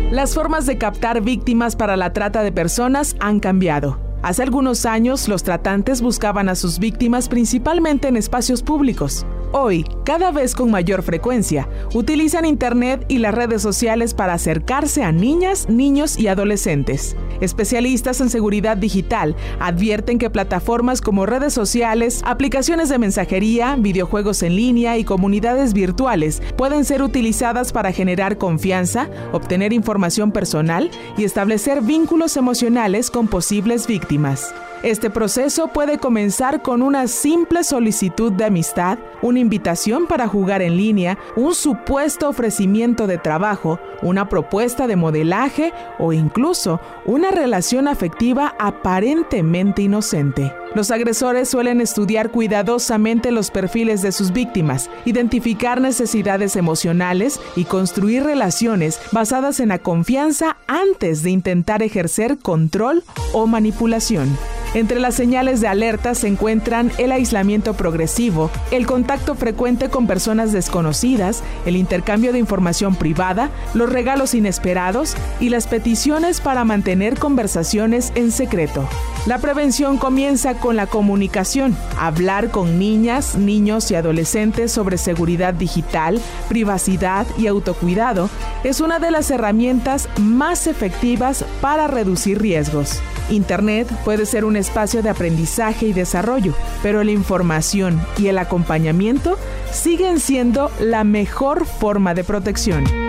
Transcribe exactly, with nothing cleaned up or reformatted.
Las formas de captar víctimas para la trata de personas han cambiado. Hace algunos años, los tratantes buscaban a sus víctimas principalmente en espacios públicos. Hoy, cada vez con mayor frecuencia, utilizan Internet y las redes sociales para acercarse a niñas, niños y adolescentes. Especialistas en seguridad digital advierten que plataformas como redes sociales, aplicaciones de mensajería, videojuegos en línea y comunidades virtuales pueden ser utilizadas para generar confianza, obtener información personal y establecer vínculos emocionales con posibles víctimas. Este proceso puede comenzar con una simple solicitud de amistad, una invitación para jugar en línea, un supuesto ofrecimiento de trabajo, una propuesta de modelaje o incluso una relación afectiva aparentemente inocente. Los agresores suelen estudiar cuidadosamente los perfiles de sus víctimas, identificar necesidades emocionales y construir relaciones basadas en la confianza antes de intentar ejercer control o manipulación. Entre las señales de alerta se encuentran el aislamiento progresivo, el contacto frecuente con personas desconocidas, el intercambio de información privada, los regalos inesperados y las peticiones para mantener conversaciones en secreto. La prevención comienza con la comunicación. Hablar con niñas, niños y adolescentes sobre seguridad digital, privacidad y autocuidado es una de las herramientas más efectivas para reducir riesgos. Internet puede ser un espacio de aprendizaje y desarrollo, pero la información y el acompañamiento siguen siendo la mejor forma de protección.